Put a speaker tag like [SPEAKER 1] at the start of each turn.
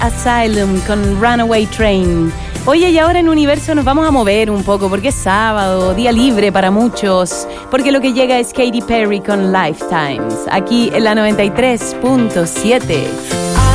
[SPEAKER 1] Asylum con Runaway Train. Oye, y ahora en Universo nos vamos a mover un poco porque es sábado, día libre para muchos, porque lo que llega es Katy Perry con Lifetimes, aquí en la 93.7.